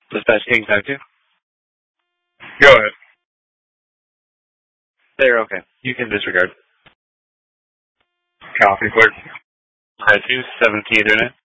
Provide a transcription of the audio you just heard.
Dispatch King Time 2. Go ahead. They're okay. You can disregard. Copy, clear. High 2, 17 Internet.